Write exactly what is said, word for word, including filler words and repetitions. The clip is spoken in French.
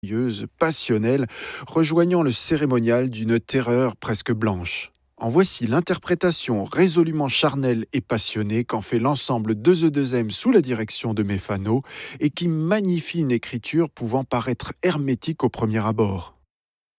passionnelle, rejoignant le cérémonial d'une terreur presque blanche. En voici l'interprétation résolument charnelle et passionnée qu'en fait l'ensemble deux E deux M sous la direction de Mefano et qui magnifie une écriture pouvant paraître hermétique au premier abord.